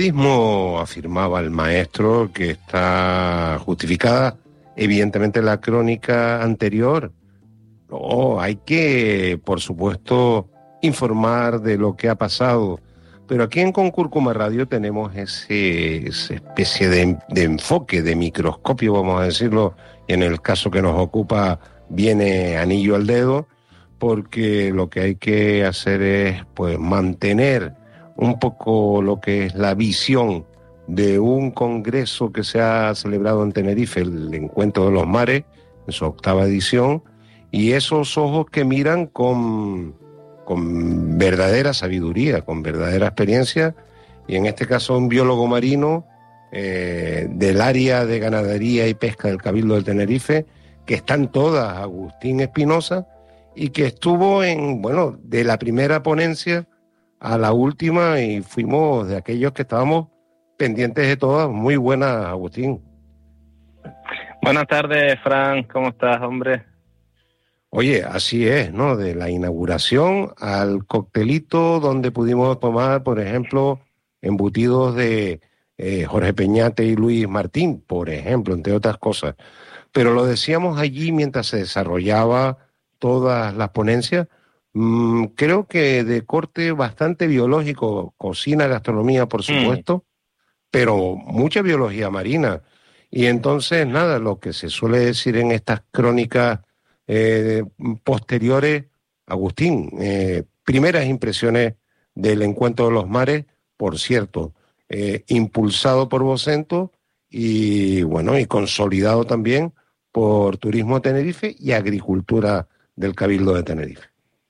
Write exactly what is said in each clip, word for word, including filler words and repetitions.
periodismo, afirmaba el maestro, que está justificada evidentemente la crónica anterior. No, hay que, por supuesto, informar de lo que ha pasado. Pero aquí en Concúrcuma Radio tenemos ese, esa especie de, de enfoque, de microscopio, vamos a decirlo, y en el caso que nos ocupa viene anillo al dedo, porque lo que hay que hacer es pues mantener un poco lo que es la visión de un congreso que se ha celebrado en Tenerife, el Encuentro de los Mares, en su octava edición, y esos ojos que miran con, con verdadera sabiduría, con verdadera experiencia, y en este caso un biólogo marino eh, del área de ganadería y pesca del Cabildo de Tenerife, que están todas, Agustín Espinosa, y que estuvo en, bueno, de la primera ponencia a la última, y fuimos de aquellos que estábamos pendientes de todas. Muy buenas, Agustín. Buenas tardes, Fran, ¿cómo estás, hombre? Oye, así es, ¿no? De la inauguración al coctelito donde pudimos tomar, por ejemplo, embutidos de eh, Jorge Peñate y Luis Martín, por ejemplo, entre otras cosas. Pero lo decíamos allí mientras se desarrollaba todas las ponencias, mmm, creo que de corte bastante biológico, cocina, gastronomía, por supuesto, mm. pero mucha biología marina. Y entonces, nada, lo que se suele decir en estas crónicas eh, posteriores, Agustín, eh, primeras impresiones del Encuentro de los Mares, por cierto, eh, impulsado por Vocento y, bueno, y consolidado también por Turismo Tenerife y Agricultura del Cabildo de Tenerife.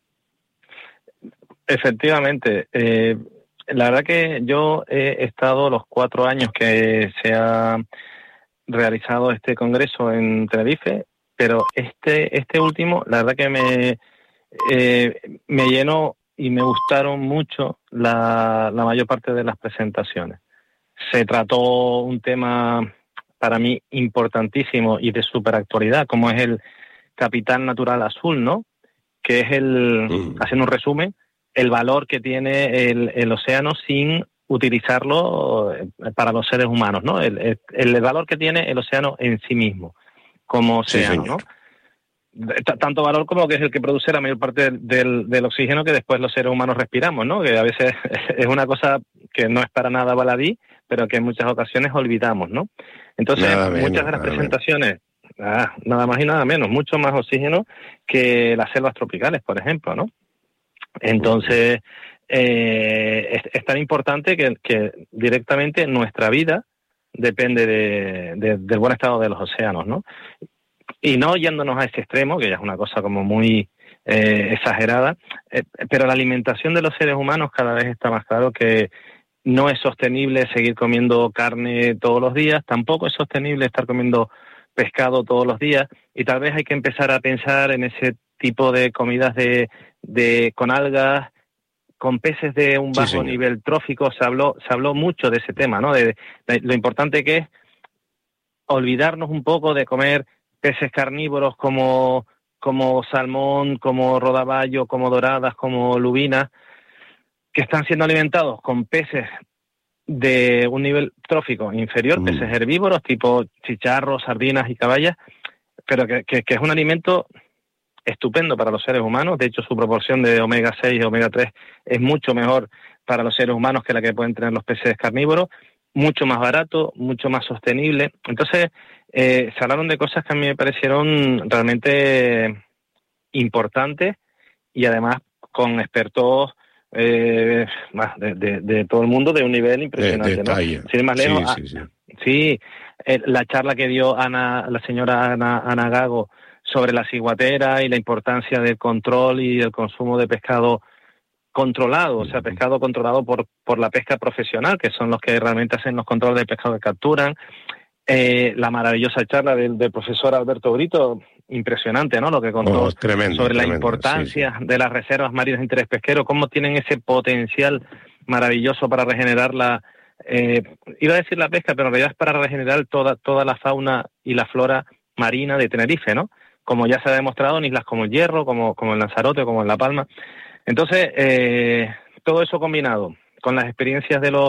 Efectivamente, eh, la verdad que yo he estado los cuatro años que se ha realizado este congreso en Tenerife, pero este este último, la verdad que me eh, me llenó y me gustaron mucho la, la mayor parte de las presentaciones. Se trató un tema para mí importantísimo y de superactualidad, como es el capital natural azul, ¿no? Que es el, mm. haciendo un resumen, el valor que tiene el, el océano sin utilizarlo para los seres humanos, ¿no? El, el, el valor que tiene el océano en sí mismo, como océano, sí, ¿no? T- tanto valor como que es el que produce la mayor parte del, del, del oxígeno que después los seres humanos respiramos, ¿no? Que a veces es una cosa que no es para nada baladí, pero que en muchas ocasiones olvidamos, ¿no? Entonces, nada muchas menos, de las presentaciones... Ah, nada más y nada menos, mucho más oxígeno que las selvas tropicales, por ejemplo, ¿no? Entonces, eh, es, es tan importante que, que directamente nuestra vida depende de, de, del buen estado de los océanos, ¿no? Y no yéndonos a ese extremo, que ya es una cosa como muy eh, exagerada, eh, pero la alimentación de los seres humanos cada vez está más claro que no es sostenible seguir comiendo carne todos los días, tampoco es sostenible estar comiendo pescado todos los días, y tal vez hay que empezar a pensar en ese tipo de comidas de, de con algas, con peces de un bajo sí, nivel trófico. Se habló se habló mucho de ese tema, ¿no? De, de lo importante que es olvidarnos un poco de comer peces carnívoros como como salmón, como rodaballo, como doradas, como lubinas, que están siendo alimentados con peces de un nivel trófico inferior, mm. peces herbívoros tipo chicharros, sardinas y caballas, pero que, que, que es un alimento estupendo para los seres humanos. De hecho, su proporción de omega seis y omega tres es mucho mejor para los seres humanos que la que pueden tener los peces carnívoros, mucho más barato, mucho más sostenible. Entonces, eh, se hablaron de cosas que a mí me parecieron realmente importantes y además con expertos Eh, más de, de, de todo el mundo de un nivel impresionante, de, de ¿no? Sin ir más lejos, sí, sí, sí. sí eh, la charla que dio Ana, la señora Ana, Ana Gago sobre la ciguatera y la importancia del control y el consumo de pescado controlado, o sea, pescado controlado por, por la pesca profesional, que son los que realmente hacen los controles de pescado que capturan. Eh, la maravillosa charla del, del profesor Alberto Brito, impresionante, ¿no? Lo que contó oh, tremendo, sobre tremendo, la importancia sí, sí. de las reservas marinas de interés pesquero, cómo tienen ese potencial maravilloso para regenerar la, eh, iba a decir la pesca, pero en realidad es para regenerar toda, toda la fauna y la flora marina de Tenerife, ¿no? Como ya se ha demostrado en islas como el Hierro, como, como en Lanzarote, como en La Palma. Entonces, eh, todo eso combinado con las experiencias de los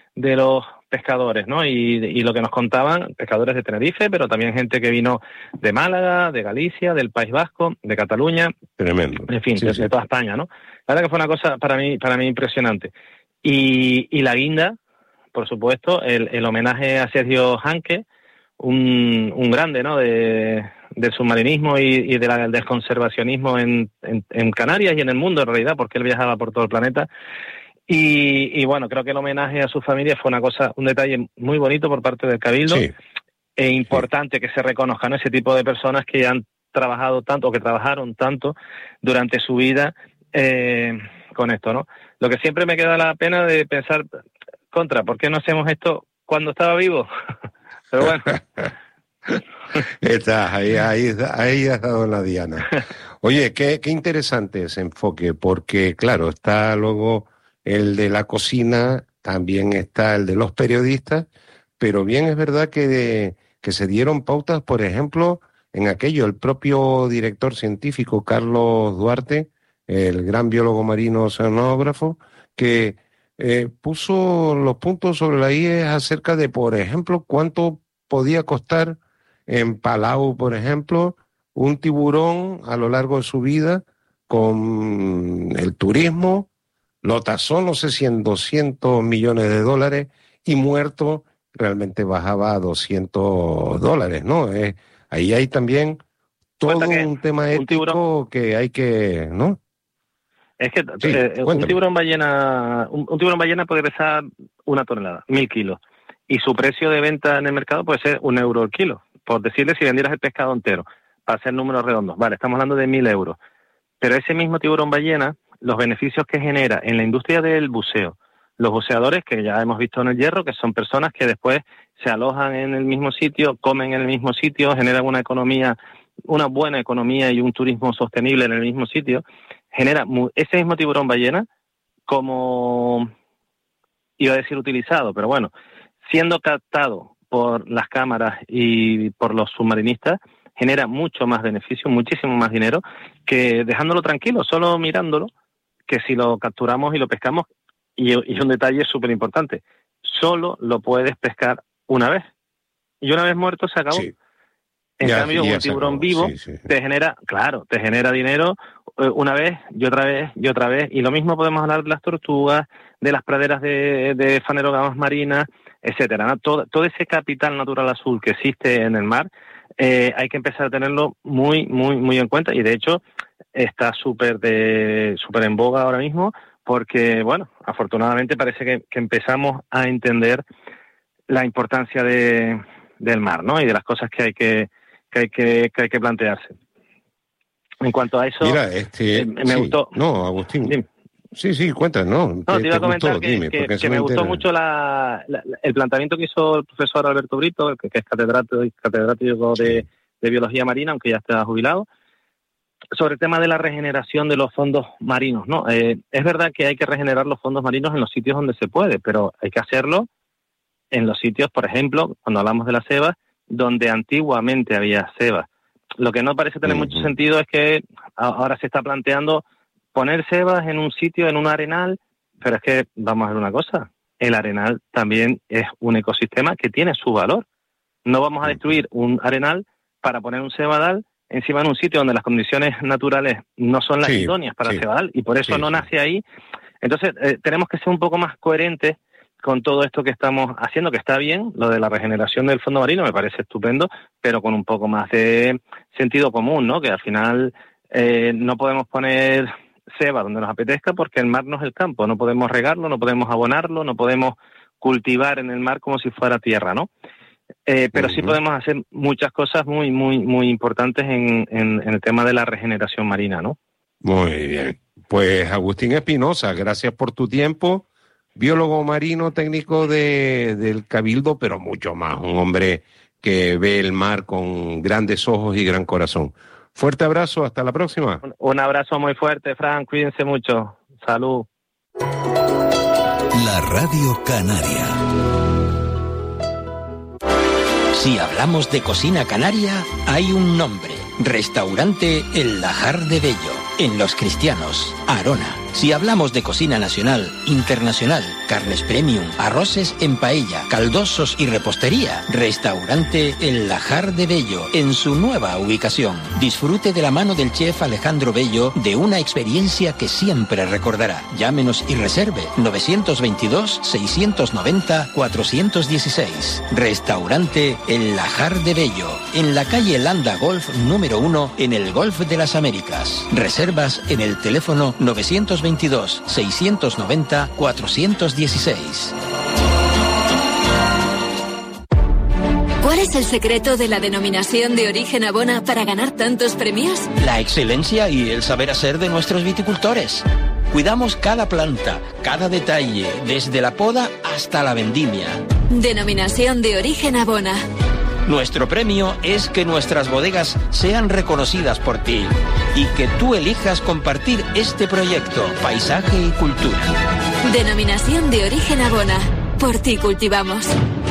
de los pescadores, ¿no? Y, y lo que nos contaban, pescadores de Tenerife, pero también gente que vino de Málaga, de Galicia, del País Vasco, de Cataluña. Tremendo. En fin, sí, de, sí. de toda España, ¿no? La verdad que fue una cosa para mí, para mí impresionante. Y, y la guinda, por supuesto, el, el homenaje a Sergio Hanke, un, un grande, ¿no? De, del submarinismo y, y de la, del conservacionismo en, en, en Canarias y en el mundo, en realidad, porque él viajaba por todo el planeta. Y, y bueno, creo que el homenaje a su familia fue una cosa, un detalle muy bonito por parte del Cabildo, Sí. e importante sí. que se reconozcan ese tipo de personas que han trabajado tanto, o que trabajaron tanto durante su vida eh, con esto, ¿no? Lo que siempre me queda la pena de pensar, contra, ¿por qué no hacemos esto cuando estaba vivo? Pero bueno. Estás ahí, ahí, ahí has dado en la diana. Oye, qué, qué interesante ese enfoque, porque claro, está luego el de la cocina, también está el de los periodistas, pero bien es verdad que, de, que se dieron pautas, por ejemplo, en aquello, el propio director científico Carlos Duarte, el gran biólogo marino oceanógrafo, que eh, puso los puntos sobre la I acerca de, por ejemplo, cuánto podía costar en Palau, por ejemplo, un tiburón a lo largo de su vida con el turismo. Lo tasó, no sé si en doscientos millones de dólares, y muerto realmente bajaba a doscientos dólares, ¿no? Eh, ahí hay también todo un tema ético un tiburón, que hay que, ¿no? Es que sí, eh, un tiburón ballena, un, un tiburón ballena puede pesar una tonelada, mil kilos, y su precio de venta en el mercado puede ser un euro el kilo, por decirle si vendieras el pescado entero, para hacer números redondos. Vale, estamos hablando de mil euros. Pero ese mismo tiburón ballena, los beneficios que genera en la industria del buceo, los buceadores, que ya hemos visto en el Hierro, que son personas que después se alojan en el mismo sitio, comen en el mismo sitio, generan una economía, una buena economía y un turismo sostenible en el mismo sitio, genera ese mismo tiburón ballena como, iba a decir utilizado, pero bueno, siendo captado por las cámaras y por los submarinistas, genera mucho más beneficio, muchísimo más dinero, que dejándolo tranquilo, solo mirándolo, que si lo capturamos y lo pescamos. Y, y un detalle súper importante, solo lo puedes pescar una vez. Y una vez muerto se acabó. Sí. En ya, cambio, un tiburón vivo sí, sí. te genera, claro, te genera dinero una vez y otra vez y otra vez. Y lo mismo podemos hablar de las tortugas, de las praderas de, de fanerógamas marinas, etcétera, ¿no? Todo, todo ese capital natural azul que existe en el mar, eh, hay que empezar a tenerlo muy, muy, muy en cuenta. Y de hecho, está súper de súper en boga ahora mismo, porque, bueno, afortunadamente parece que, que empezamos a entender la importancia de, del mar, ¿no? Y de las cosas que hay que, que, hay que, que hay que plantearse. En cuanto a eso, Mira, este, eh, me sí, gustó... No, Agustín... Dime. Sí, sí, cuéntanos. No, te, te iba a comentar gustó, que, dime, que, que me gustó mucho la, la, el planteamiento que hizo el profesor Alberto Brito, que, que es catedrático, catedrático de, de Biología Marina, aunque ya está jubilado, sobre el tema de la regeneración de los fondos marinos, ¿no? Eh, es verdad que hay que regenerar los fondos marinos en los sitios donde se puede, pero hay que hacerlo en los sitios, por ejemplo, cuando hablamos de las sebas, donde antiguamente había sebas. Lo que no parece tener uh-huh. mucho sentido es que ahora se está planteando poner sebas en un sitio, en un arenal, pero es que, vamos a ver una cosa, el arenal también es un ecosistema que tiene su valor. No vamos a destruir un arenal para poner un cebadal encima en un sitio donde las condiciones naturales no son las sí, idóneas para sí. el cebadal, y por eso sí, no nace sí. ahí. Entonces, eh, tenemos que ser un poco más coherentes con todo esto que estamos haciendo, que está bien, lo de la regeneración del fondo marino me parece estupendo, pero con un poco más de sentido común, ¿no? Que al final eh, no podemos poner ceba donde nos apetezca, porque el mar no es el campo, no podemos regarlo, no podemos abonarlo, no podemos cultivar en el mar como si fuera tierra, ¿no? Eh, pero uh-huh. sí podemos hacer muchas cosas muy, muy, muy importantes en, en, en el tema de la regeneración marina, ¿no? Muy bien. Pues Agustín Espinosa, gracias por tu tiempo, biólogo marino, técnico de, del Cabildo, pero mucho más, un hombre que ve el mar con grandes ojos y gran corazón. Fuerte abrazo, hasta la próxima. Un, un abrazo muy fuerte, Fran, cuídense mucho. Salud. La Radio Canaria. Si hablamos de cocina canaria, hay un nombre. Restaurante El Lajar de Bello, en Los Cristianos, Arona. Si hablamos de cocina nacional, internacional carnes premium, arroces en paella, caldosos y repostería. Restaurante El Lajar de Bello, en su nueva ubicación. Disfrute de la mano del chef Alejandro Bello de una experiencia que siempre recordará. Llámenos y reserve novecientos veintidós, seiscientos noventa, cuatrocientos dieciséis. Restaurante El Lajar de Bello, en la calle Landa Golf número uno, en el Golf de las Américas. Reservas en el teléfono novecientos veintidós, seiscientos noventa, cuatrocientos dieciséis. ¿Cuál es el secreto de la denominación de origen Abona para ganar tantos premios? La excelencia y el saber hacer de nuestros viticultores. Cuidamos cada planta, cada detalle, desde la poda hasta la vendimia. Denominación de origen Abona. Nuestro premio es que nuestras bodegas sean reconocidas por ti y que tú elijas compartir este proyecto, paisaje y cultura. Denominación de origen Abona. Por ti cultivamos.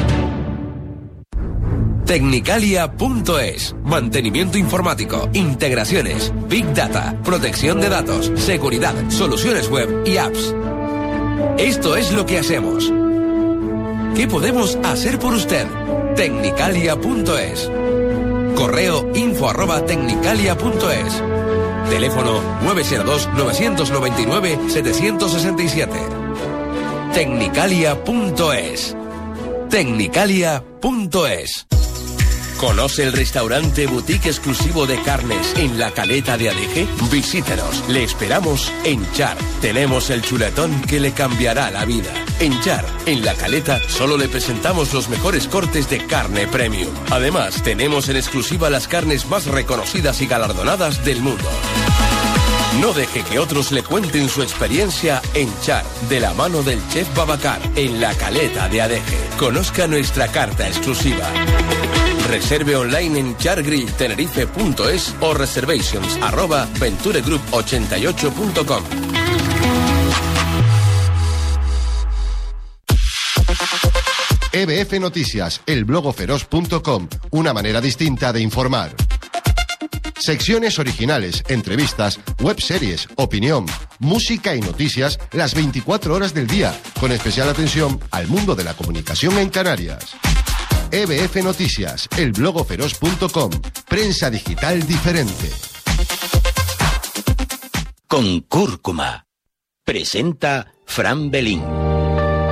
Tecnicalia punto es. Mantenimiento informático, integraciones, Big Data, protección de datos, seguridad, soluciones web y apps. Esto es lo que hacemos. ¿Qué podemos hacer por usted? Tecnicalia punto es. Correo info arroba tecnicalia punto es. Teléfono nueve cero dos, nueve nueve nueve, siete seis siete. Tecnicalia punto es. Tecnicalia punto es. ¿Conoce el restaurante boutique exclusivo de carnes en La Caleta de Adeje? Visítenos, le esperamos en Char. Tenemos el chuletón que le cambiará la vida. En Char, en La Caleta, solo le presentamos los mejores cortes de carne premium. Además, tenemos en exclusiva las carnes más reconocidas y galardonadas del mundo. No deje que otros le cuenten su experiencia en Char, de la mano del chef Babacar, en La Caleta de Adeje. Conozca nuestra carta exclusiva. Reserve online en chargrill tenerife punto es o reservations arroba venturegroup ochenta y ocho punto com. E B F Noticias, el blogoferoz punto com, una manera distinta de informar. Secciones originales, entrevistas, webseries, opinión, música y noticias las veinticuatro horas del día, con especial atención al mundo de la comunicación en Canarias. E B F Noticias, el blogoferoz punto com, prensa digital diferente. Con cúrcuma. Presenta Fran Belín.